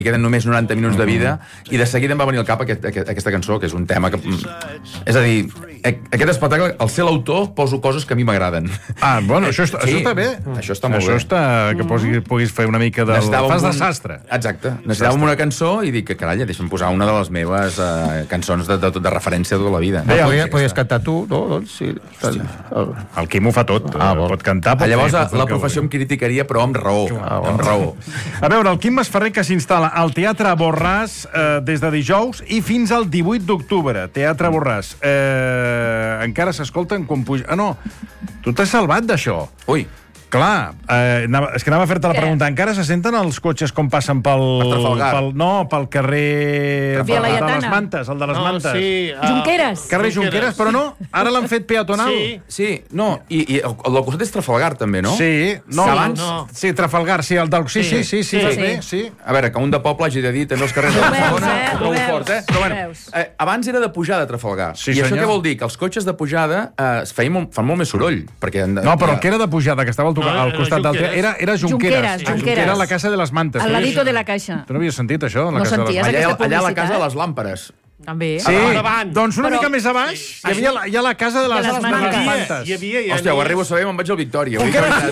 queden només 90 minuts de vida, i de seguida em va venir al cap aquesta cançó, que és un tema que... És a dir, aquest espectacle, al ser l'autor, poso coses que a mi m'agraden. Bueno, això està bé. Això està molt bé. Això està... que puguis fer una mica del... Fas de sastre. Exacte. Necessitàvem una cançó i dic que, carai, deixa'm posar una de les meves cançons de referència de tota la vida. Podies cantar tu, no? Doncs sí. El Quim ho fa tot. Pot cantar, pot fer... Llavors, la professió em criticaria, però amb raó. Amb raó. A veure, el Quim Masferrer, que s'instal·la al Teatre Borràs des de dijous i fins al 18 d'octubre. Teatre Borràs. Encara s'escolten quan puja... Ah, no. Tu t'has salvat d'això. Ui. Clar, és que anava a fer-te la pregunta. Encara se senten els cotxes com passen pel... pel carrer... Via de les Mantes, el de les Mantes. Junqueras. Carrer Junqueras, però no. Ara l'han fet peatonal. Sí, no. I el del costat és Trafalgar, també, no? Sí. No, abans... Sí, Trafalgar, sí. El del... Sí. A veure, que un de poble hagi de dir també els carrers de Barcelona. Ho fort, Però bueno, abans era de pujada a Trafalgar. I això què vol dir? Que els cotxes de pujada fan molt més soroll. No, però el que era de pujada, que estava al costat del teatre, era Junqueras. Junqueras, la Casa de les Mantes. Al ladito de la Caixa. Tu no havies sentit això? No senties aquesta publicitat. Allà a la Casa de les Làmpares. També. Sí, doncs una mica més a baix hi havia la Casa de les Mantes. Hòstia, ho arribo a saber, me'n vaig al Victòria.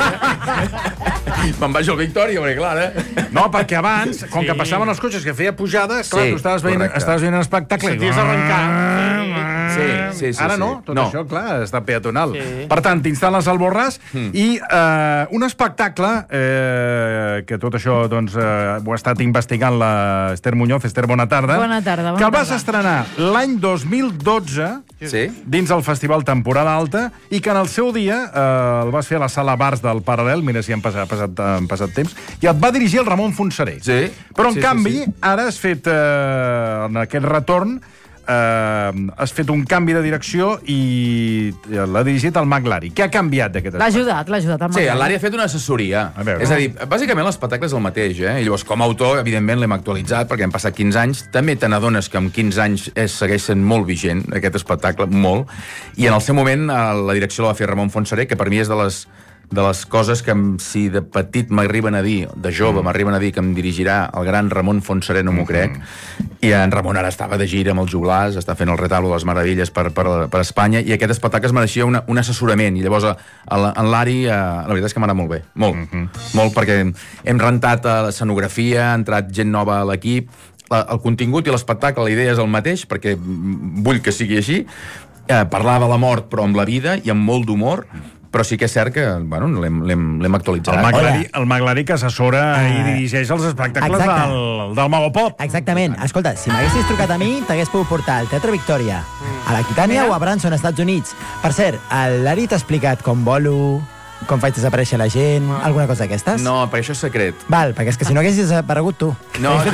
Me'n vaig al Victòria, perquè clar, No, perquè abans, com que passaven els cotxes que feia pujades, clar, tu estaves veient un espectacle. Senties arrencar. Sí. Ara no, tot això, clar, està peatonal. Per tant, t'instal·les al Borràs i un espectacle que tot això ho ha estat investigant l'Ester Muñoz. Esther, bona tarda. Bona tarda. Que el vas estrenar l'any 2012 dins el Festival Temporada Alta i que en el seu dia el vas fer a la Sala Bars del Paral·lel, mira si han passat temps, i et va dirigir el Ramon Fontseré. Però en canvi, ara has fet en aquest retorn has fet un canvi de direcció i l'ha dirigit el Maglari. Què ha canviat d'aquest espectacle? L'ha ajudat el Maglari. Sí, l'Ari ha fet una assessoria. És a dir, bàsicament l'espectacle és el mateix, I llavors, com a autor, evidentment, l'hem actualitzat, perquè han passat 15 anys. També te n'adones que amb 15 anys segueix sent molt vigent, aquest espectacle, molt. I en el seu moment, la direcció la va fer Ramon Fontseré, que per mi és de les coses que, si de petit m'arriben a dir, de jove m'arriben a dir que em dirigirà el gran Ramon Fontseré, no m'ho crec. I en Ramon ara estava de gira amb els joglars, està fent el retablo de les meravelles per Espanya, i aquest espectacle es mereixia un assessorament. I llavors en l'Ari, la veritat és que m'ha anat molt bé. Molt, perquè hem rentat l'escenografia, ha entrat gent nova a l'equip, el contingut i l'espectacle, la idea és el mateix, perquè vull que sigui així. Parlar de la mort, però amb la vida i amb molt d'humor, però sí que és cert que l'hem actualitzat. El Maglari que assessora i dirigeix els espectacles del Mago Pop. Exactament. Escolta, si m'haguessis trucat a mi, t'hagués pogut portar al Teatre Victòria, a l'Aquitània o a Branson, Estats Units. Per cert, l'Ari t'ha explicat com volo, com faig desaparèixer la gent, alguna cosa d'aquestes? No, perquè això és secret. Val, perquè és que si no haguessis desaparegut tu. No, i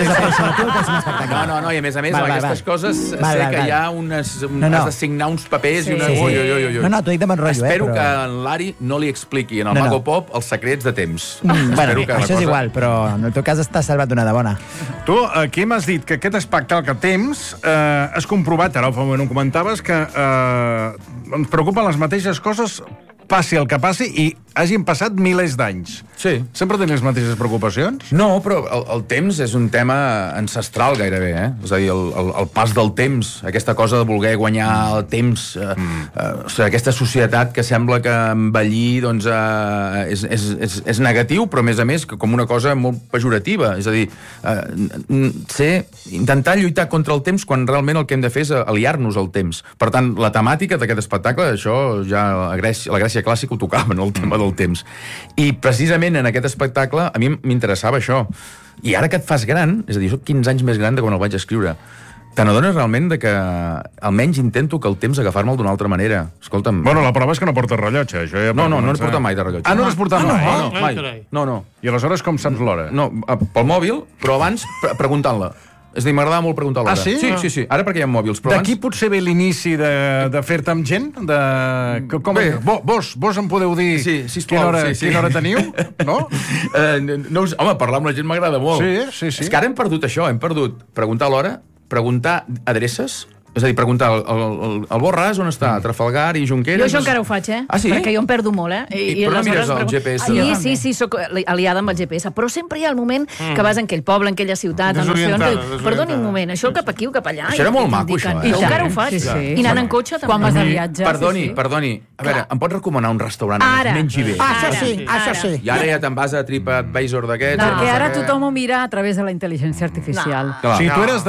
a més, amb aquestes coses sé que hi ha has de signar uns papers i una... No, t'ho dic de bon rotllo, Espero que l'Ari no li expliqui en el Mago Pop els secrets de temps. Bueno, això és igual, però en el teu cas estàs salvat d'una de bona. Tu, aquí m'has dit que aquest espectacle temps has comprovat, ara fa un moment ho comentaves, que ens preocupen les mateixes coses passi el que passi i hagin passat milers d'anys. Sí. Sempre tenen les mateixes preocupacions? No, però el temps és un tema ancestral gairebé, És a dir, el pas del temps, aquesta cosa de voler guanyar el temps, aquesta societat que sembla que envellir doncs, és negatiu, però a més com una cosa molt pejorativa. És a dir, intentar lluitar contra el temps quan realment el que hem de fer és aliar-nos al temps. Per tant, la temàtica d'aquest espectacle, això ja la Grècia clàssica ho tocava, el tema del temps. I precisament en aquest espectacle a mi m'interessava això. I ara que et fas gran, és a dir, soc 15 anys més gran de quan el vaig escriure, te n'adones realment de que almenys intento que el temps agafar-me'l d'una altra manera. Escolta'm... Bueno, la prova és que no portes rellotge. No n'he portat mai de rellotge. No l'has portat mai? No. I aleshores com saps l'hora? No, pel mòbil, però abans preguntant-la. És a dir, m'agradava molt preguntar l'hora. Ah, sí? Sí. Ara perquè hi ha mòbils. D'aquí potser ve l'inici de fer-te amb gent? Vos em podeu dir quina hora teniu? No? Home, parlar amb la gent m'agrada molt. Sí. És que ara hem perdut això, hem perdut preguntar l'hora, preguntar adreces, És a dir, preguntar el Borràs on està, Trafalgar i Junqueras... Jo això encara ho faig, Ah, sí? Perquè jo em perdo molt, Però no mires el GPS? Sí, soc aliada amb el GPS, però sempre hi ha el moment que vas en aquell poble, en aquella ciutat, en perdoni un moment, això cap aquí o cap allà... Això era molt maco, això, I encara ho faig. I anant en cotxe, també. Quan vas de viatge. Perdoni. A veure, em pots recomanar un restaurant on es mengi bé? Això sí. I ara ja te'n vas a TripAdvisor d'aquests... Perquè ara tothom ho mira a través de la intel·ligència artificial. Si tu eres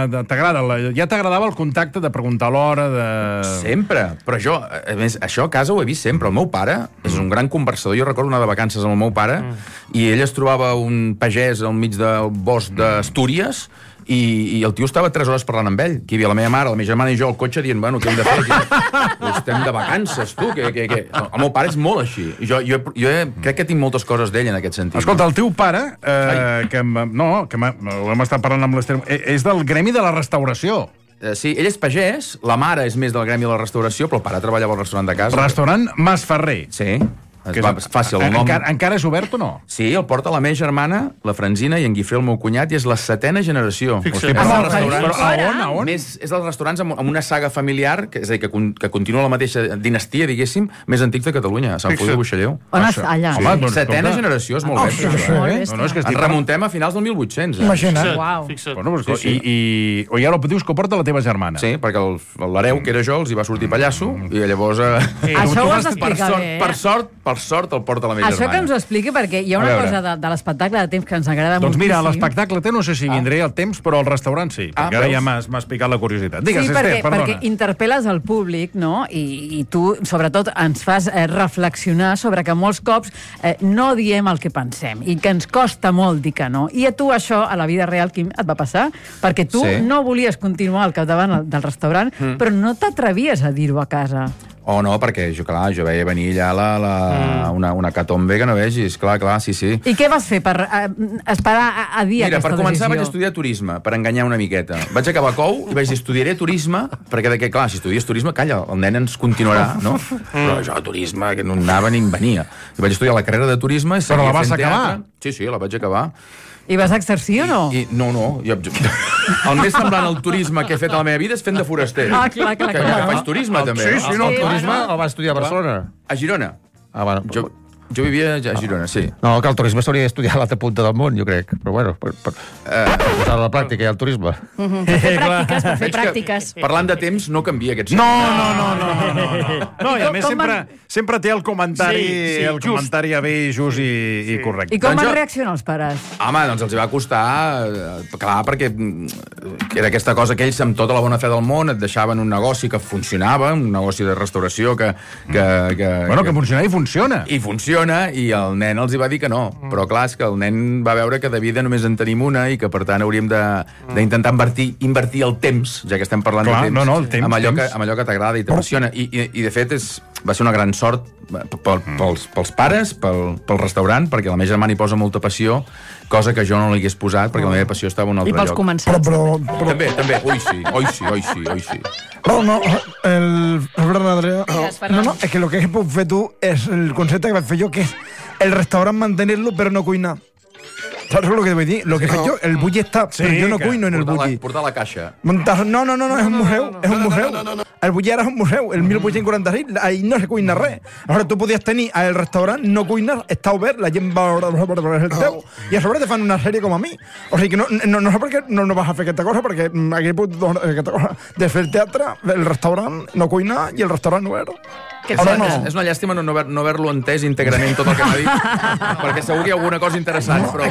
ja t'agradava el contacte de preguntar l'hora, de... Sempre, però jo, a més, això a casa ho he vist sempre. El meu pare és un gran conversador. Jo recordo anar de vacances amb el meu pare i ell es trobava un pagès al mig del bosc d'Astúries i el tio estava 3 hores parlant amb ell. Aquí hi havia la meva mare, la meva germana i jo al cotxe dient, bueno, què hem de fer? Estem de vacances, tu. El meu pare és molt així. Jo crec que tinc moltes coses d'ell en aquest sentit. Escolta, el teu pare, que ho hem estat parlant amb l'Ester, és del gremi de la restauració. Sí, ell és pagès, la mare és més del gremi de la restauració, però el pare treballava al restaurant de casa. Restaurant Masferrer. Sí. És fàcil, el nom... Encara és obert o no? Sí, el porta la meva germana, la Francina, i en Guifré, el meu cunyat, i és la 7ª generació. Hosti, a on? És dels restaurants amb una saga familiar, és a dir, que continua la mateixa dinastia, diguéssim, més antics de Catalunya, a Sant Feliu de Buixalleu. On està allà? 7ª generació, és molt bé. Ens remuntem a finals del 1800. Imagina't. I ara dius que ho porta la teva germana. Sí, perquè l'hereu, que era jo, els hi va sortir pallasso, i llavors... Això ho has d'explicar bé. Per sort el porta la meva germana. Això que ens ho expliqui, perquè hi ha una cosa de l'espectacle de temps que ens agrada moltíssim. Doncs mira, l'espectacle no sé si vindré al temps, però al restaurant sí, perquè ara ja m'has picat la curiositat. Digues, Esther, perdona. Perquè interpel·les el públic, no? I tu, sobretot, ens fas reflexionar sobre que molts cops no diem el que pensem i que ens costa molt dir que no. I a tu això, a la vida real, Quim, et va passar? Perquè tu no volies continuar al capdavant del restaurant, però no t'atrevies a dir-ho a casa. Oh, no, perquè jo veia venir allà una catombe que no vegis, clar, sí. I què vas fer per esperar a dir aquesta decisió? Mira, per començar vaig estudiar turisme, per enganyar una miqueta. Vaig acabar COU i vaig dir, estudiaré turisme, perquè, clar, si estudies turisme, calla, el nen ens continuarà, no? Però jo, turisme, que no anava ni em venia. I vaig estudiar la carrera de turisme... Però la vas acabar? Sí, la vaig acabar. I vas exercir o no? No. El més semblant al turisme que he fet a la meva vida és fent de foraster. Clar. Que faig turisme, també. Sí, el turisme el va estudiar a Barcelona. A Girona. Bueno, jo vivia a Girona, sí. No, que el turisme s'hauria d'estudiar a l'altra punta del món, jo crec. Però bueno, per posar la pràctica i el turisme. Per fer pràctiques. Parlant de temps, no canvia aquest No, i a més sempre té el comentari a bé, just i correcte. I com van reaccionar els pares? Home, doncs els va costar, clar, perquè era aquesta cosa que ells, amb tota la bona fe del món, et deixaven un negoci que funcionava, un negoci de restauració que funcionava i funciona. I funciona, i el nen els hi va dir que no. Però clar, és que el nen va veure que de vida només en tenim una i que, per tant, hauríem d'intentar invertir el temps, ja que estem parlant de temps, amb allò que t'agrada i t'apassiona. I, de fet, va ser una gran sort pels pares, pel restaurant, perquè la meva germana hi posa molta passió, cosa que jo no li hagués posat, perquè la meva passió estava en un altre lloc. I pels començats. També. Oi, sí. No, Ferran Adrià. No, es que lo que puc fer tu és el concepte que vaig fer jo, que és el restaurant mantenir-lo però no cuinar. ¿Sabes lo que te voy a decir? Lo que faig jo, el bulli està, però jo no cuino en el bulli. Portar la caixa. No, és un museu, El bulli ara és un museu, el 1846, ahí no se cuina res. Aleshores, tu podies tenir al restaurant, no cuines, està obert, la gent va a el teu, i a sobre te fan una sèrie com a mi. O sigui que no sé per què no vas a fer aquesta cosa, perquè aquí aquesta cosa de fer el teatre, el restaurant no cuina i el restaurant obert. És una llàstima no haver-lo entès íntegrament tot el que m'ha dit, perquè segur que hi ha alguna cosa interessant, però...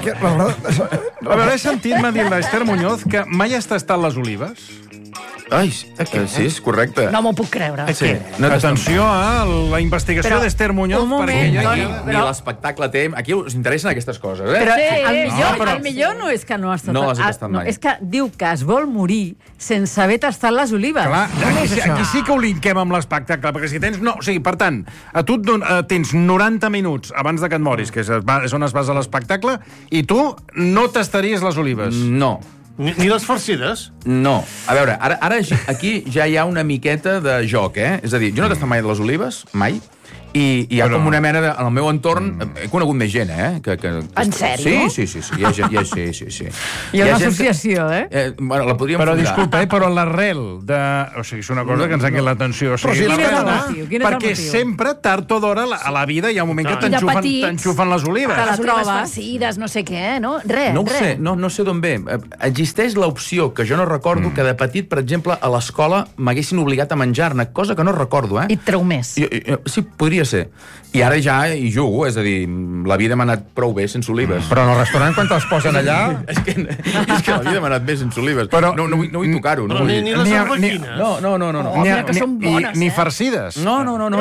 A veure, he sentit, m'ha dit l'Ester Muñoz, que mai has tastat les olives? Ai, sí, és correcte. No m'ho puc creure. Sí. Atenció a la investigació d'Ester Muñoz, perquè ni l'espectacle té... Aquí us interessen aquestes coses, eh? Però el millor no és que no has tastat... No les he tastat mai. És que diu que es vol morir sense haver tastat les olives. Clar, aquí sí que ho linkem amb l'espectacle, perquè si tens... No, o sigui, per tant, a tu tens 90 minuts abans de que et moris, que és on es basa l'espectacle, i tu no tastaries les olives. No. Ni les farcides? No. A veure, ara aquí ja hi ha una miqueta de joc, eh? És a dir, jo no he tastat mai les olives, mai, i hi ha com una mena de... En el meu entorn he conegut més gent, En sèrio? Sí. Hi ha Hi ha una associació, Bueno, la podríem Però fundar. disculpa, però l'arrel de... O sigui, és una cosa que ens ha quedat l'atenció. O sigui, Quin és el motiu? perquè sempre, tard o d'hora, a la vida hi ha un moment que t'enxufen les olives. Les olives farcides, no sé què, no? Res, No ho sé, no sé d'on ve. Existeix l'opció, que jo no recordo, que de petit, per exemple, a l'escola m'haguessin obligat a menjar-ne, cosa que no recordo, I et traumés. Sí, podria ser. I ara ja hi jugo, és a dir, la vida m'ha anat prou bé sense olives. Però en el restaurant, quan te'ls posen allà... És que la vida m'ha anat bé sense olives. Però no vull tocar-ho. Però ni les arbequines. No. Ni farcides. No.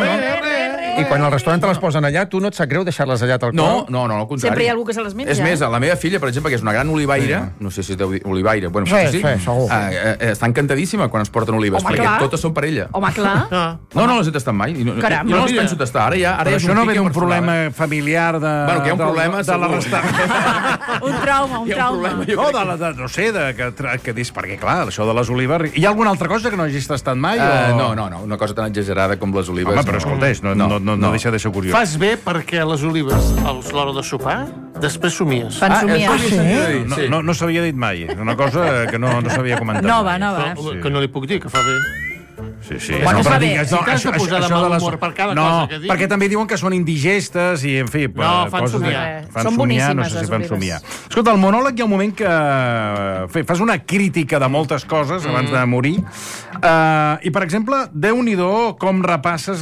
I quan al restaurant te les posen allà, tu no et sap greu deixar-les allà tal qual? No, al contrari. Sempre hi ha algú que se les menja. És més, la meva filla, per exemple, que és una gran olivaire, no sé si es deu dir olivaire, bueno, sí, segur. està encantadíssima quan es porten olives, Home, perquè clar. totes són per ella. Home, clar. No les he tastat mai. Caram. Jo no les penso tastar. Ara ja Però és això no ve pique d'un personal, problema familiar de... Bueno, que hi ha un problema, de la segur. restauració. Un trauma. Hi ha un problema, jo crec. No sé, que dius, perquè clar, això de les olives... Hi ha alguna altra cosa que no hagis tastat mai? No, una cosa tan exagerada com les olives. Home, però escolteix, no deixa de ser curiós. Fas bé perquè les olives, a l'hora de sopar, després somies. Fan somiar. No s'havia dit mai. És una cosa que no s'havia comentat. Nova. Que no li puc dir, que fa bé. Sí. Bueno, però fa bé. digues, Si t'has de posar de això mal les- humor per cada no, cosa que diguin. perquè també diuen que són indigestes i, en fi... No, fan coses somiar. Fan Són somiar, no boníssimes, sé si les fan olives. somiar. Escolta, al monòleg hi ha un moment que fas una crítica de moltes coses abans de morir. I, per exemple, Déu-n'hi-do com repasses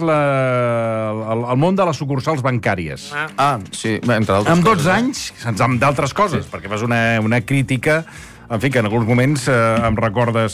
el món de les sucursals bancàries. Sí, entre altres Amb 12 coses. anys, amb d'altres coses, perquè fas una crítica, en fi, que en alguns moments em recordes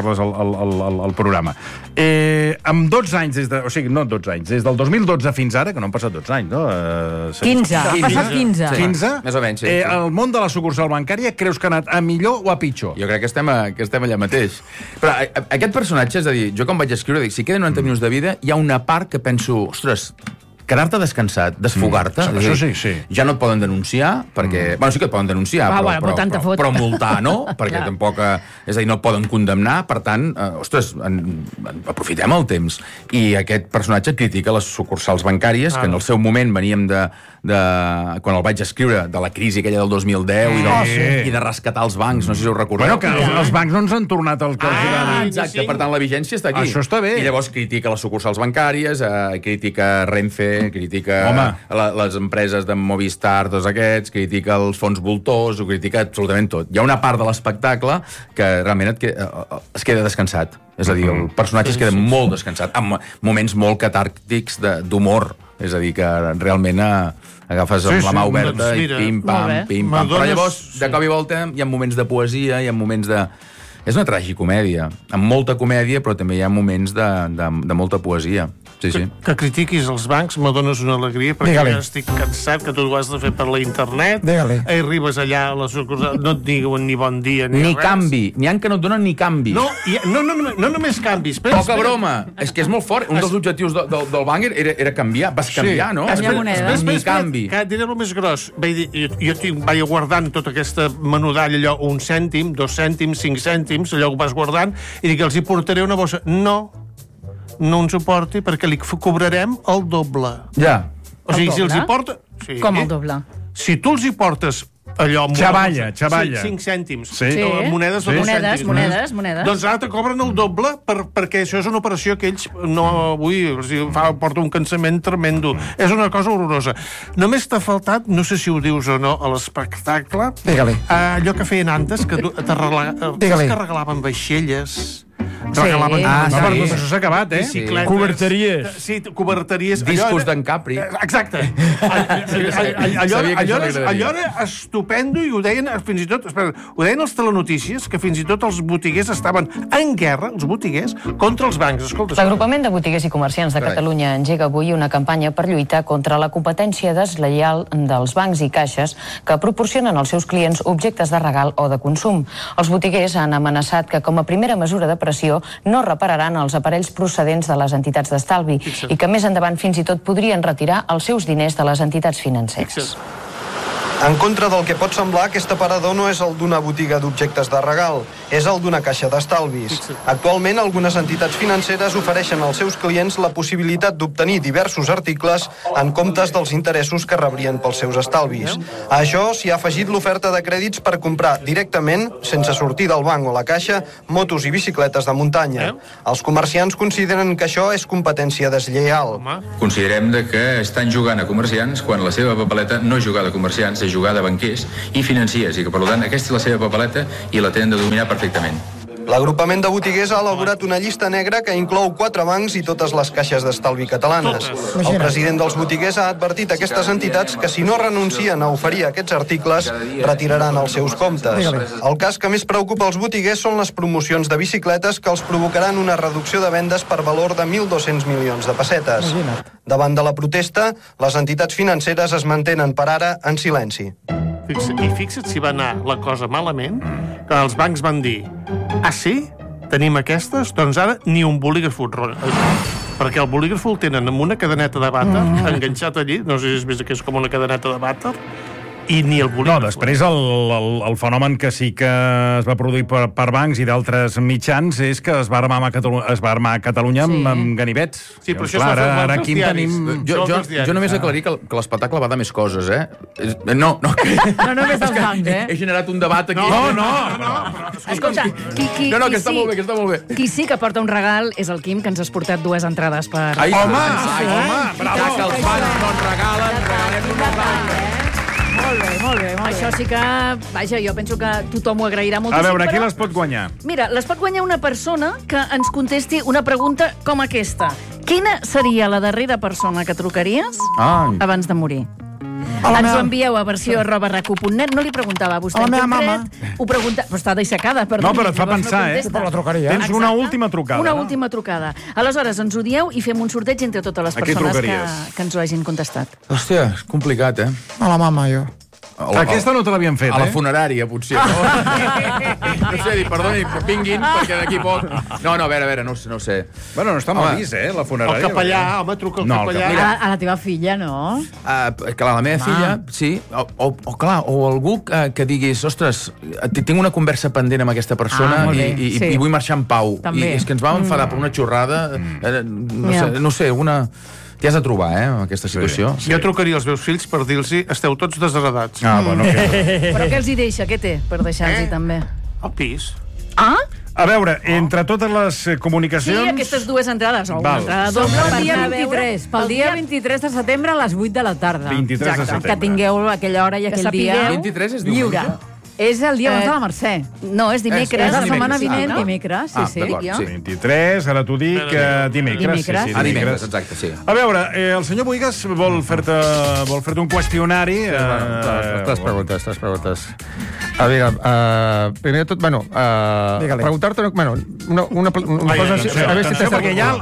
el programa. Amb 12 anys, o sigui, no 12 anys, des del 2012 fins ara, que no han passat 12 anys, no? 15, han passat 15. 15? Més o menys, sí. El món de la sucursal bancària creus que ha anat a millor o a pitjor? Jo crec que estem allà mateix. Però aquest personatge, és a dir, jo quan vaig escriure, dic, si queden 90 minuts de vida, hi ha una part que penso, ostres, quedar-te descansat, desfogar-te... Això sí. Ja no et poden denunciar, perquè... Bueno, sí que et poden denunciar, però multar no, perquè tampoc... És a dir, no et poden condemnar, per tant, ostres, aprofitem el temps. I aquest personatge critica les sucursals bancàries, que en el seu moment veníem quan el vaig escriure, de la crisi aquella del 2010 i de rescatar els bancs, no sé si ho recordeu. Bueno, que els bancs no ens han tornat el que els eren. Exacte, per tant, la vigència està aquí. Això està bé. I llavors critica les sucursals bancàries, critica Renfe, critica les empreses de Movistar, tots aquests, critica els fons voltors, ho critica absolutament tot. Hi ha una part de l'espectacle que realment es queda descansat. És a dir, el personatge es queda molt descansat, amb moments molt catàrtics d'humor. És a dir, que realment agafes amb la mà oberta i pim-pam. Però llavors, de cop i volta, hi ha moments de poesia, hi ha moments de... És una tragicomèdia, amb molta comèdia, però també hi ha moments de molta poesia. Sí. Que critiquis els bancs m'adones una alegria, perquè ja estic cansat que tu ho has de fer per la internet. Arribes allà a la sucursal, no et diuen ni bon dia ni res. Canvi. N'hi ha que no et donen ni canvi. No només canvis. Poca broma. És que és molt fort. Un dels objectius del banc era canviar. Vas canviar, no? Canviar moneda. Ni canvi. Diré el més gros. Jo vaig guardant tota aquesta menudalla, allò, 1 cèntim, 2 cèntims, 5 cèntims, allò ho vas guardant, i dic, els hi portaré una bossa. No ens ho porti perquè li cobrarem el doble. Ja. O sigui, si els hi porta... Com el doble? Si tu els hi portes allò... Xavalla. 5 cèntims. Monedes de 2 cèntims. Monedes. Doncs ara te cobren el doble perquè això és una operació que ells porta un cansament tremendo. És una cosa horrorosa. Només t'ha faltat, no sé si ho dius o no, a l'espectacle, allò que feien antes, que regalaven vaixelles... Això s'ha acabat, Coberteries. Sí, coberteries. Discos d'en Capri. Exacte. Allò era estupendo i ho deien fins i tot... Ho deien els telenotícies, que fins i tot els botiguers estaven en guerra, els botiguers, contra els bancs. Escolta, L'Agrupament de Botiguers i Comerciants de Catalunya engega avui una campanya per lluitar contra la competència deslleial dels bancs i caixes que proporcionen als seus clients objectes de regal o de consum. Els botiguers han amenaçat que, com a primera mesura de pressió, no repararan els aparells procedents de les entitats d'estalvi i que més endavant fins i tot podrien retirar els seus diners de les entitats financeres. En contra del que pot semblar, aquest aparador no és el d'una botiga d'objectes de regal, és el d'una caixa d'estalvis. Actualment, algunes entitats financeres ofereixen als seus clients la possibilitat d'obtenir diversos articles en comptes dels interessos que rebrien pels seus estalvis. A això s'hi ha afegit l'oferta de crèdits per comprar directament, sense sortir del banc o la caixa, motos i bicicletes de muntanya. Els comerciants consideren que això és competència deslleial. Considerem que estan jugant a comerciants quan la seva papeleta no és jugar de comerciants, és jugar de banquers i financiers, i que, per tant, aquesta és la seva papeleta i la tenen de dominar perfectament. L'agrupament de botiguers ha elaborat una llista negra que inclou 4 bancs i totes les caixes d'estalvi catalanes. El president dels botiguers ha advertit a aquestes entitats que si no renuncien a oferir aquests articles, retiraran els seus comptes. El cas que més preocupa els botiguers són les promocions de bicicletes que els provocaran una reducció de vendes per valor de 1.200 milions de pessetes. Davant de la protesta, les entitats financeres es mantenen per ara en silenci. I fixa't si va anar la cosa malament, que els bancs van dir: ah, sí? Tenim aquestes? Doncs ara ni un bolígraf. Perquè el bolígraf el tenen amb una cadeneta de vàter enganxat allí, no sé si has vist que és com una cadeneta de vàter, i ni el bolígraf. No, després el fenomen que sí que es va produir per bancs i d'altres mitjans és que es va armar a Catalunya amb ganivets. Sí, però això es va fer ara aquí tenim... Jo només aclarir que l'espectacle va de més coses, eh? No només dels bancs, eh? He generat un debat aquí. No. Escolta, que està molt bé, que està molt bé. Qui sí que porta un regal és el Quim, que ens has portat 2 entrades per... Home, bravo! Ja que els bancs no ens regalen, regalem un regal. Molt bé. Això sí que... Vaja, jo penso que tothom ho agrairà moltíssim. A veure, qui les pot guanyar? Mira, les pot guanyar una persona que ens contesti una pregunta com aquesta. Quina seria la darrera persona que trucaries abans de morir? Ens ho envieu a versió@racu.net. No li preguntava a vostè en concret. Ho pregunta... Però està d'aixecada, perdó. No, però et fa pensar, Per la trucaria. Tens una última trucada. Una última trucada. Aleshores, ens ho dieu i fem un sorteig entre totes les persones que ens ho hagin contestat. Hòstia, és complicat, eh? A la mama, jo. Aquesta no te l'havien fet, A la funerària, potser. No sé, perdoni, vinguin, perquè d'aquí poc... No, a veure, no sé. Bueno, no està mal vist, la funerària. El capellà, home, truca el capellà. A la teva filla, no? Clar, la meva filla, sí. O algú que diguis, ostres, tinc una conversa pendent amb aquesta persona i vull marxar en pau. I és que ens vam enfadar per una xorrada, no sé, una... T'hi has de trobar, en aquesta situació. Jo trucaria als meus fills per dir-los esteu tots desheredats. Bueno. Però què els hi deixa? Què té per deixar-los també? El pis. A veure, entre totes les comunicacions... Sí, aquestes 2 entrades, o una entrada doble pel dia 23, pel dia 23 de setembre a les 8 de la tarda. 23 de setembre. Que tingueu aquella hora i aquell dia 23 és diumenge? lliure. És el dia abans de la Mercè. No, és dimecres. És la setmana vinent, dimecres. Sí. 23, ara t'ho dic, dimecres. Dimecres, exacte, sí. A veure, el senyor Boigas vol fer-te un qüestionari. 3 preguntes. A veure, primer de tot, preguntar-te una cosa... A veure si t'està... Perquè ja,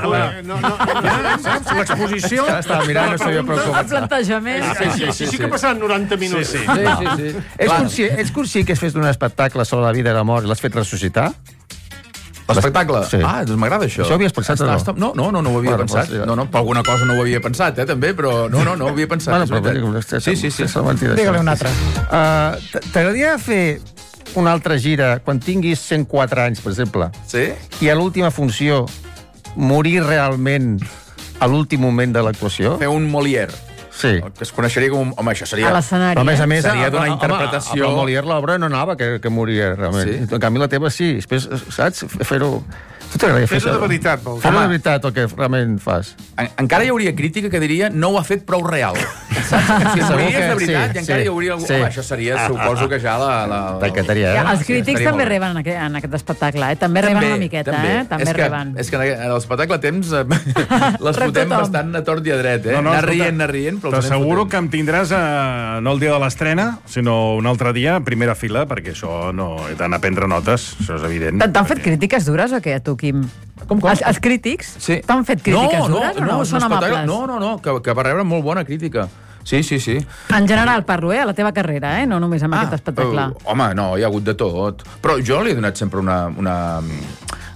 saps, l'exposició... Estava mirant, no sabia preocupar. El plantejament. Sí que passaran 90 minuts. Sí. Ets conscient que has fet un espectacle sobre la vida i la mort i l'has fet ressuscitar? L'espectacle? Sí. Doncs m'agrada això. Això ho havies pensat o no? No ho havia pensat. No, per alguna cosa no ho havia pensat, també, però no ho havia pensat. Sí. Digue-li una altra. T'agradaria fer una altra gira quan tinguis 104 anys, per exemple? Sí? I a l'última funció morir realment a l'últim moment de l'actuació? Fer un Molière. Sí. Que es coneixeria com... Home, això seria... A l'escenari. Però, a més, seria d'una interpretació... Home, a Molière l'obra no anava que moria, realment. Sí? En canvi, la teva sí. Després, saps? Fer-ho... Tu t'agradaria fer això? Fer-ho de veritat, vols dir? Fer-ho de veritat, el que realment fas. Encara hi hauria crítica que diria no ho ha fet prou real. Saps? Si moriries de veritat, i encara hi hauria algú... Home, això seria, suposo que ja la... Els crítics també reben en aquest espectacle, també reben una miqueta, també reben. És que en l'espectacle temps les fotem bastant a tort i a dret, anar rient, però... T'asseguro que em tindràs no el dia de l'estrena, sinó un altre dia, a primera fila, perquè això no... He d'anar a prendre notes, això és evident. T'han fet crítiques dures o què, a tu, Quim? Com? Els crítics t'han fet crítiques dures o no? Són amables? No, que va rebre molt bona crítica. Sí. En general parlo, a la teva carrera, no només amb aquest espectacle. Home, no, hi ha hagut de tot. Però jo li he donat sempre una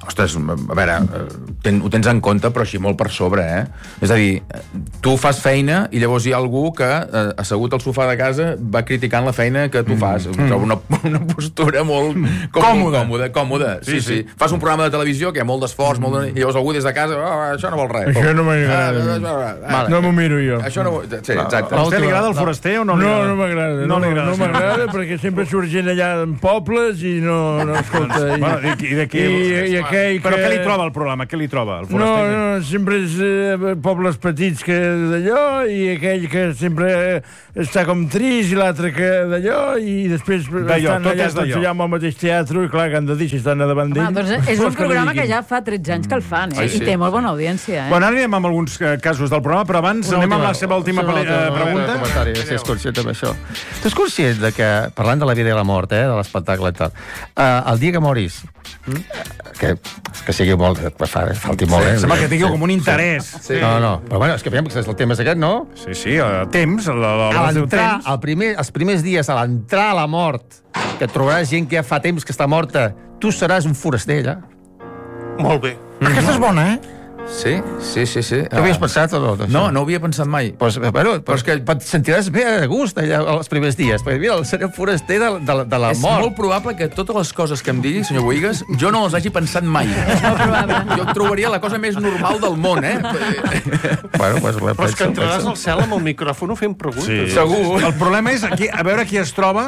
ostres, a veure, ho tens en compte, però així molt per sobre, És a dir, tu fas feina i llavors hi ha algú que, assegut al sofà de casa, va criticant la feina que tu fas. Trobo una postura molt còmoda. Sí. Fas un programa de televisió que hi ha molt d'esforç, i llavors algú des de casa, això no vol res. Això no m'agrada. No m'ho miro jo. Això no... Sí, exacte. A vostè li agrada el foraster o no li agrada? No m'agrada. No m'agrada perquè sempre surt gent allà en pobles i no escolta. Però què li troba el programa? Què li troba el foraster? No, sempre és pobles petits que d'allò i aquell que sempre està com trist i l'altre que d'allò i després estan allà tots allà amb el mateix teatre i clar, que han de dir si estan davant d'ell. Doncs és un programa que ja fa 13 anys que el fan i té molt bona audiència. Bueno, ara anirem amb alguns casos del programa, però abans anem amb la seva última pregunta. Si és conscient amb això. Tu és conscient de que, parlant de la vida i la mort, de l'espectacle i tal, el dia que moris, que sigui molt, falti molt, Sembla que tingui com un interès. No, però bueno, és que veiem que el tema és aquest, no? Sí, temps, els primers dies a l'entrar a la mort, que trobaràs gent que ja fa temps que està morta, tu seràs un foraster, allà. Molt bé. Aquesta és bona, Sí. Què havies pensat o no? No ho havia pensat mai. Però és que et sentiràs bé a gust allà els primers dies, perquè mira, seré un foraster de la mort. És molt probable que totes les coses que em digui, senyor Bohigas, jo no les hagi pensat mai. Jo trobaria la cosa més normal del món, Però és que entraràs al cel amb el micròfon fent preguntes. Sí. Segur. El problema és a veure qui es troba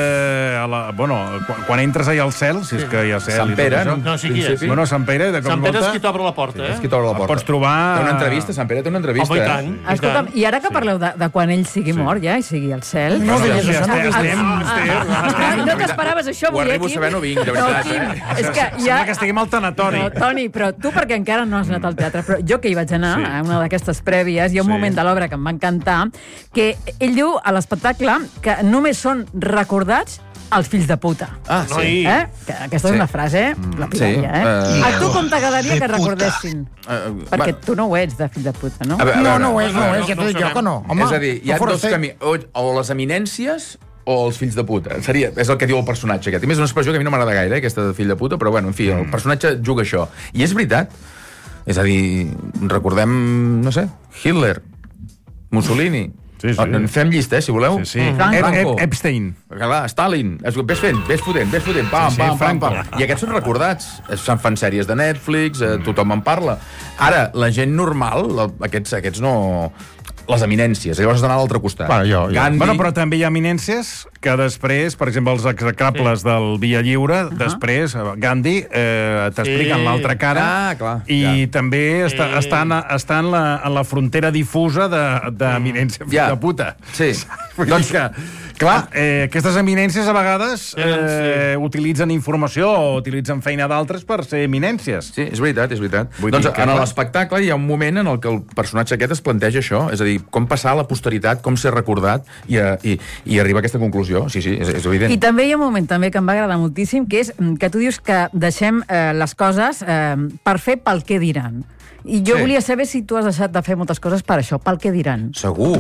quan entres allà al cel, si és que hi ha cel. Sant Pere, no sé qui és. Bueno, Sant Pere, Sant Pere és qui t'obre la porta, Pots trobar... Té una entrevista, Sant Pere té una entrevista. Home, i tant. Escolta'm, i ara que parleu de quan ell sigui mort ja i sigui al cel... No t'esperaves això, ho arribo a saber, no vinc, de veritat. És que sembla que estiguem al tanatori. Toni, però tu perquè encara no has anat al teatre, però jo que hi vaig anar a una d'aquestes prèvies, hi ha un moment de l'obra que em va encantar, que ell diu a l'espectacle que només són recordats els fills de puta. Sí. Que aquesta és una frase lapidària, A tu com t'agradaria que recordessin? Perquè tu no ho ets, de fill de puta, no? No ho és, ja t'ho dic jo que no. És a dir, hi ha dos camins, o les eminències o els fills de puta. És el que diu el personatge aquest. I més una expressió que a mi no m'agrada gaire, aquesta de fill de puta, però bueno, en fi, el personatge juga això. I és veritat. És a dir, recordem, no sé, Hitler, Mussolini... En fem llista, si voleu. Franco. Epstein. Stalin. Ves fotent. Pam. I aquests són recordats. Se'n fan sèries de Netflix, tothom en parla. Ara, la gent normal, aquests no... Les eminències, llavors has d'anar a l'altre costat. Gandhi... però també hi ha eminències que després, per exemple, els execrables del Via Lliure, després, Gandhi, t'expliquen l'altra cara i també està en la frontera difusa d'eminència fill de puta. Sí. Doncs que, clar, aquestes eminències a vegades utilitzen informació o utilitzen feina d'altres per ser eminències. Sí, és veritat. Doncs en l'espectacle hi ha un moment en el que el personatge aquest es planteja això, és a dir, com passar a la posteritat, com ser recordat i arribar a aquesta conclusió. Sí, és evident. I també hi ha un moment també que em va agradar moltíssim, que és que tu dius que deixem les coses per fer pel què diran. I jo volia saber si tu has deixat de fer moltes coses per això, pel què diran. Segur.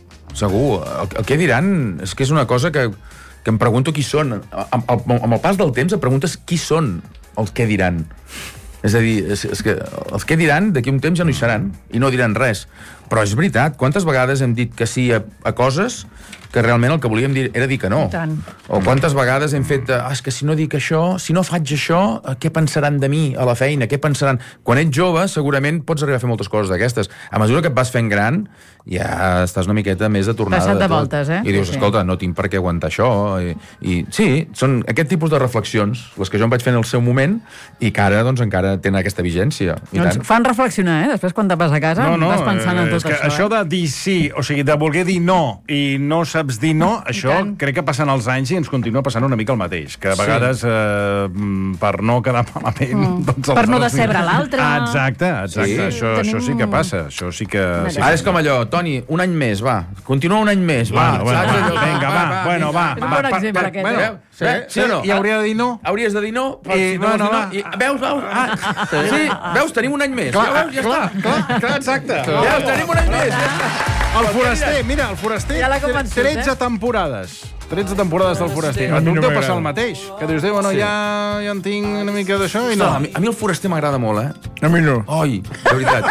El què diran és que és una cosa que em pregunto qui són. Amb el pas del temps et preguntes qui són els què diran. És a dir, és que els que diran d'aquí un temps ja no hi seran i no diran res. Però és veritat, quantes vegades hem dit que sí a coses que realment el que volíem dir era dir que no. O quantes vegades hem fet és que si no dic això, si no faig això, què pensaran de mi a la feina? Què pensaran? Quan ets jove, segurament pots arribar a fer moltes coses d'aquestes. A mesura que et vas fent gran, ja estàs una miqueta més de tornada. Passat de voltes, I dius, escolta, no tinc per què aguantar això. I sí, són aquest tipus de reflexions, les que jo em vaig fer en el seu moment i que ara, doncs, encara tenen aquesta vigència. Doncs fan reflexionar, Després, quan te vas a casa, vas pensant en tot això. Això de dir sí, o sigui, de voler dir no i no saps dir no, això crec que passen els anys i ens continua passant una mica el mateix, que a vegades per no quedar malament... Per no decebre l'altre. Exacte. Això sí que passa. Això sí que... Ara és com allò, Toni, un any més, va. Continua un any més, va. Vinga, va. Bueno, va. És un bon exemple, aquest. Sí o no? I hauria de dir no? Hauries de dir no? Veus? Sí, veus, tenim un any més. Clar, exacte. Veus, tenim un any més. El Foraster, mira, el Foraster, Ja l'ha convençut, 13 temporades. 13 temporades del Foraster. A tu no deu passar el mateix. Que dius, bueno, ja en tinc una mica d'això i no. A mi el Foraster m'agrada molt, A mi no. Oi, de veritat.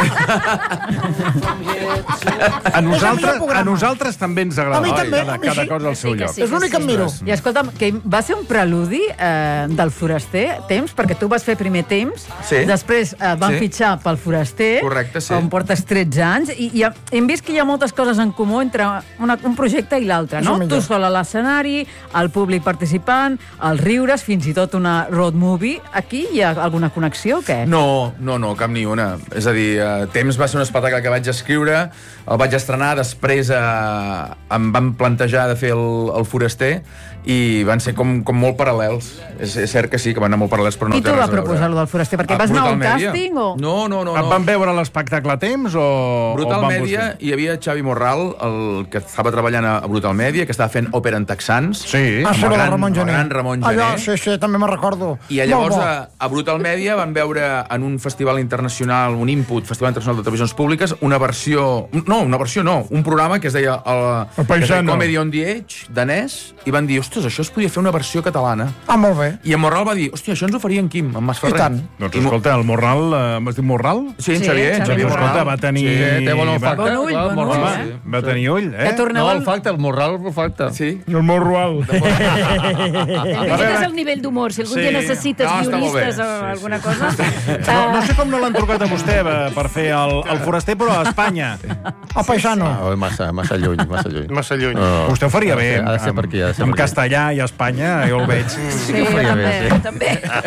A nosaltres també ens agrada. A mi també, Cada cosa al seu lloc. És l'únic que em miro. I escolta'm, que va ser un preludi del Foraster, Temps, perquè tu vas fer primer Temps, després van fitxar pel Foraster, on portes 13 anys, i hem vist que hi ha moltes coses en comú entre un projecte i l'altre, no? Tu sol a l'escenari, el públic participant, els riures, fins i tot una road movie. Aquí hi ha alguna connexió o què? No, cap ni una. És a dir, Temps va ser un espectacle que vaig escriure, el vaig estrenar, després em van plantejar de fer el Foraster i van ser com molt paral·lels. És cert que sí, que van anar molt paral·lels, però no té res a veure. Qui t'ho va proposar, allò del Foraster? Perquè vas anar a un càsting o...? No. Et van veure l'espectacle Temps o... Brutal Media, hi havia Xavi Morral, el que estava treballant a Brutal Media, que estava fent òpera en texans. Sí. Amb el gran Ramon Gené. Sí, també me'n recordo. I llavors a Brutal Media van veure en un festival internacional, un Input, Festival Internacional de Televisions Públiques, un programa que es deia Comedy on the Edge, danès, i van dir, ostres, això es podia fer una versió catalana. Molt bé. I en Morral va dir, hòstia, això ens ho faria en Quim, en Mas Ferrer. I tant. Doncs escolta, el Morral, m'has dit Morral? Sí, en Xavier Escolta, va tenir... Té bon olfacte. Bon ull, Va tenir ull, No, el Morral, olfacte. Sí. El Morral. Aquest és el nivell d'humor. Si algun dia necessites guionistes o alguna cosa... No sé com no l'han trucat a vostè per fer el Foraster, però a Espanya. A Paisano. Massa lluny. Massa lluny. Vostè ho faria bé. Ha de ser per aquí. En castellà i a Espanya, jo el veig. Sí, també.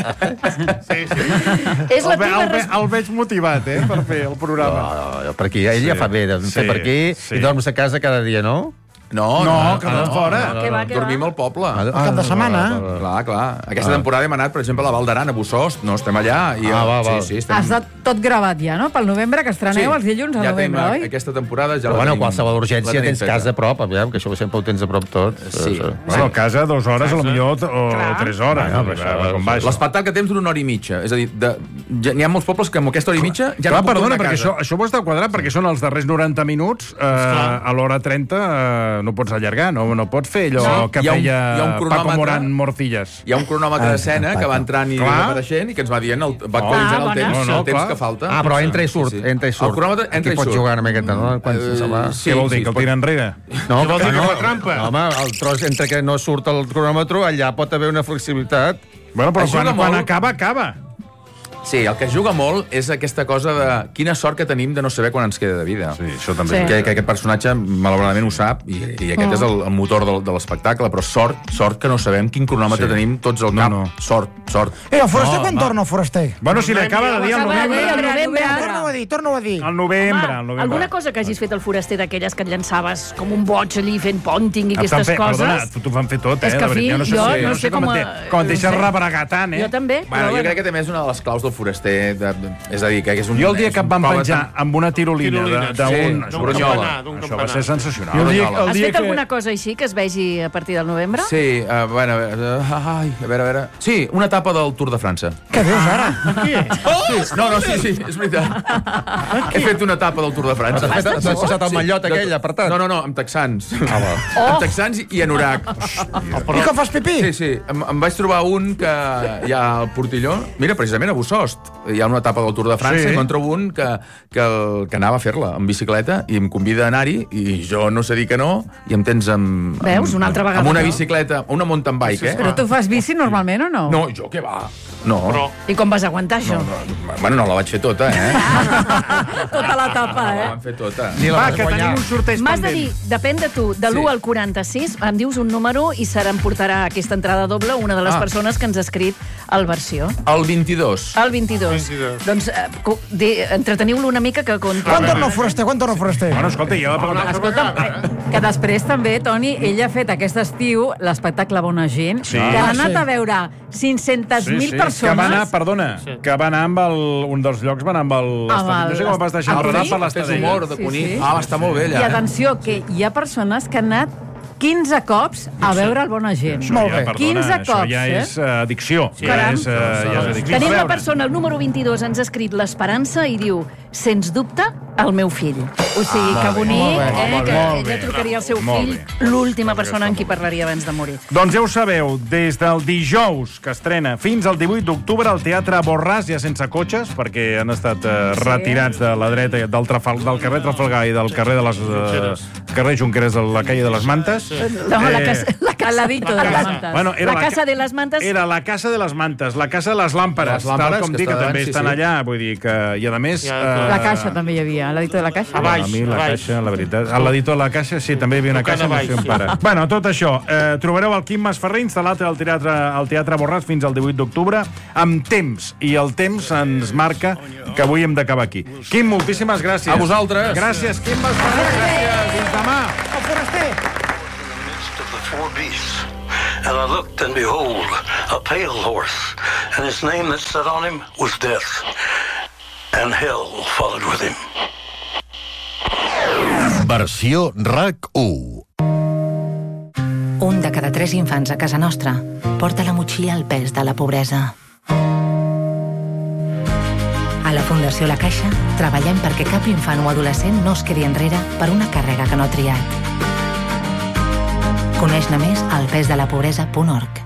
És la teva El veig motivat, per fer el programa. No, per aquí. Ell ja fa bé de fer per aquí i dorms a casa cada dia, no? No, que no fora. Dormim al poble. Cap de setmana. Clar. Aquesta temporada hem anat, per exemple, a la Val d'Aran, a Bussost. No, estem allà. Sí, estem... Ha estat tot gravat ja, no? Pel novembre, que estreneu els dilluns al novembre, oi? Aquesta temporada ja la tenim. Qualsevol urgència tens casa a prop, aviam, que això sempre ho tens a prop tot. Sí. Bueno, casa 2 hores, a lo millor, o 3 hores. L'espectacle que temps dura 1 hora i mitja. És a dir, n'hi ha molts pobles que amb aquesta hora i mitja ja no puc tornar a casa. Perquè això ho està quadrat, perquè són els darrers 90 minuts, a l'hora 30 no pots allargar, no pots fer allò que feia Paco Morán Morcillas. Hi ha un cronòmetre d'escena que va entrant i va apareixent i que ens va dient, va actualitzant el temps que falta. Però entra i surt. El cronòmetre entra i surt. Qui pot jugar amb aquesta, no? Què vol dir, que el tira enrere? No, vol dir que fa trampa. Home, el tros entre que no surt el cronòmetre, allà pot haver una flexibilitat. Bueno, però quan acaba. Sí, el que juga molt és aquesta cosa de quina sort que tenim de no saber quan ens queda de vida. Sí, això també. Que aquest personatge, malauradament, ho sap, i aquest és el motor de l'espectacle, però sort que no sabem quin cronòmetre tenim tots al cap. Sort. El Foraster quan torna, el Foraster? Bueno, si l'acaba de dir al novembre. Torna-ho a dir. Al novembre. Alguna cosa que hagis fet al Foraster d'aquelles que et llançaves com un boig allí fent ponting i aquestes coses? Perdona, t'ho van fer tot, És que, fill, jo no sé com et deixes rebregar tant, Jo també. Jo crec que també és una de les claus del Foraster, és a dir, que és un... Jo el dia que em van penjar amb una tirolina d'un Brunyola, això va ser sensacional. Has fet alguna cosa així que es vegi a partir del novembre? Sí, a veure... Sí, una etapa del Tour de França. Què dius ara? Sí, és veritat. He fet una etapa del Tour de França. T'has posat el mallot aquell apartat? No, amb texans. Amb texans i anorac. I que fas pipí? Sí, em vaig trobar un que hi ha al Portilló, mira, precisament a Bussost, hi ha una etapa del Tour de França, i me'n trobo un que anava a fer-la en bicicleta i em convida a anar-hi i jo no sé dir que no i em tens amb... Veus, una altra vegada. Amb una bicicleta, una mountain bike, Però tu fas bici normalment o no? No, jo què va? No. I com vas aguantar això? Bueno, no la vaig fer tota, Tota l'etapa, La vam fer tota. Va, que tenim un sorteig M'has de dir, depèn de tu, de l'1 al 46, em dius un número i s'emportarà aquesta entrada doble una de les persones que ens ha escrit el versió. El 22. El 22. Doncs entreteniu-lo una mica que conta. Quan torna el Foraster? Bueno, escolta, que després també, Toni, ell ha fet aquest estiu l'espectacle Bona Gent, que ha anat a veure 500.000 persones. Que va anar, perdona, que va anar amb un dels llocs, va anar amb l'estadell. No sé com vas deixar enredar per l'estadell. Va estar molt bé allà. I atenció, que hi ha persones que han anat 15 cops a veure el Bona Gent. Molt bé. 15 cops, Això ja és addicció. Tenim una persona, el número 22, ens ha escrit l'Esperança i diu, sens dubte, el meu fill. O sigui, que bonic, que ella trucaria al seu fill, l'última persona amb qui parlaria abans de morir. Doncs ja ho sabeu, des del dijous que estrena fins al 18 d'octubre al Teatre Borràs, ja sense cotxes, perquè han estat retirats de la dreta del carrer Trafalgar i del carrer de les carrer Junqueras de la calle de les Mantes. No, al ladito de les Mantes. Bueno, la casa de les Mantes. Era la casa de les Mantes, la casa de les làmperes, tal com dic, que també estan allà, vull dir que, i a més... La caixa també hi havia. A l'editor de la caixa? A mi la caixa, la veritat. A l'editor de la caixa, sí, també hi havia una caixa, no sé on para. Bueno, tot això. Trobareu el Quim Masferrer instal·lat al Teatre Borràs fins al 18 d'octubre, amb temps. I el temps ens marca que avui hem d'acabar aquí. Quim, moltíssimes gràcies. A vosaltres. Gràcies, Quim Masferrer. Gràcies. Fins demà. El foraster. And I looked, and behold, a pale horse, and his name that sat on him was Death, and hell followed with him. Versió RAC1. Un de cada 3 infants a casa nostra porta a la motxilla el pes de la pobresa. A la Fundació La Caixa treballem perquè cap infant o adolescent no es quedi enrere per una càrrega que no ha triat. Coneix-ne més al pesdelapobresa.org.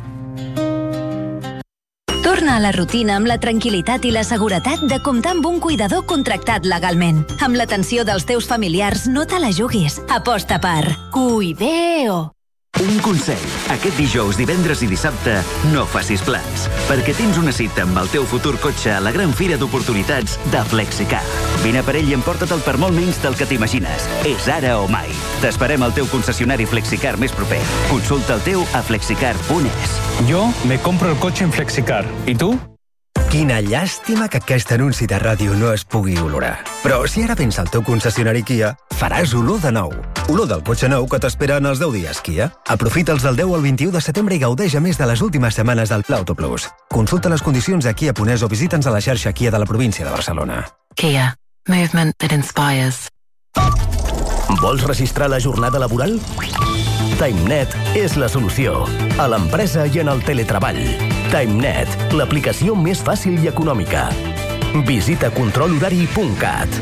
Torna a la rutina amb la tranquil·litat i la seguretat de comptar amb un cuidador contractat legalment. Amb l'atenció dels teus familiars, no te la juguis. Aposta per Cuideo. Un consell. Aquest dijous, divendres i dissabte, no facis plans, perquè tens una cita amb el teu futur cotxe a la gran fira d'oportunitats de Flexicar. Vine per ell i emporta't-el per molt menys del que t'imagines. És ara o mai. T'esperem al teu concessionari Flexicar més proper. Consulta el teu a flexicar.es. Yo me compro el coche en Flexicar. ¿Y tú? Quina llàstima que aquest anunci de ràdio no es pugui olorar. Però si ara vens al teu concessionari Kia, faràs olor de nou. Olor del cotxe nou que t'espera en els 10 dies Kia. Aprofita'ls del 10 al 21 de setembre i gaudeix a més de les últimes setmanes del Pla Auto Plus. Consulta les condicions a Kia.es o visita'ns a la xarxa Kia de la província de Barcelona. Kia. Movement that inspires. Vols registrar la jornada laboral? TimeNet és la solució. A l'empresa i en el teletreball. TimeNet, l'aplicació més fàcil i econòmica. Visita controlhorari.cat.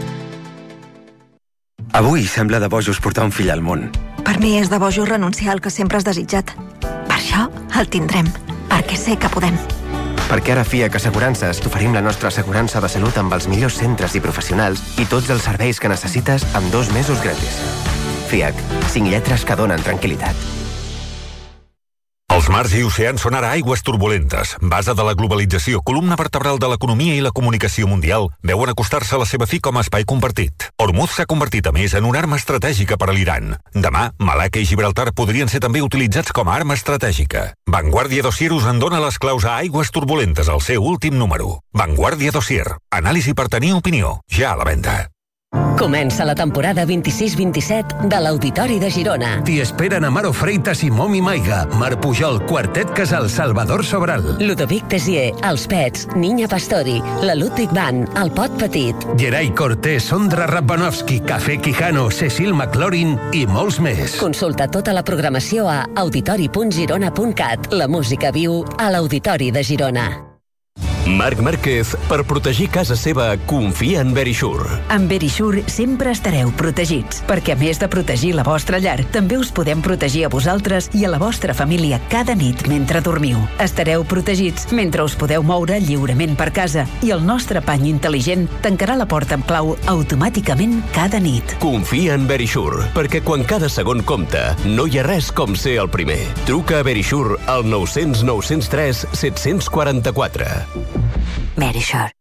Avui sembla de bojos portar un fill al món. Per mi és de bojos renunciar al que sempre has desitjat. Per això el tindrem, perquè sé que podem. Perquè ara a FIAC Assegurances t'oferim la nostra assegurança de salut amb els millors centres i professionals i tots els serveis que necessites amb 2 mesos gratis. FIAC, 5 lletres que donen tranquil·litat. Els mars i oceans són ara aigües turbulentes. Base de la globalització, columna vertebral de l'economia i la comunicació mundial, veuen acostar-se a la seva fi com a espai compartit. Hormuz s'ha convertit, a més, en una arma estratègica per a l'Iran. Demà, Malacca i Gibraltar podrien ser també utilitzats com a arma estratègica. Vanguardia Dossier us en dona les claus a aigües turbulentes al seu últim número. Vanguardia Dossier. Anàlisi per tenir opinió. Ja a la venda. Comença la temporada 26-27 de l'Auditori de Girona. T'hi esperen Amaro Freitas i Momi Maiga, Mar Pujol, Quartet Casal, Salvador Sobral, Ludovic Tessier, Els Pets, Niña Pastori, la Ludwig Band, El Pot Petit, Gerai Cortés, Sondra Rabbanowski, Café Quijano, Cecil McLaurin i molts més. Consulta tota la programació a auditori.girona.cat. La música viu a l'Auditori de Girona. Marc Márquez, per protegir casa seva, confia en Verisure. Amb Verisure sempre estareu protegits, perquè a més de protegir la vostra llar, també us podem protegir a vosaltres i a la vostra família cada nit mentre dormiu. Estareu protegits mentre us podeu moure lliurement per casa i el nostre pany intel·ligent tancarà la porta amb clau automàticament cada nit. Confia en Verisure, perquè quan cada segon compta, no hi ha res com ser el primer. Truca a Verisure al 900 903 744. Verisure.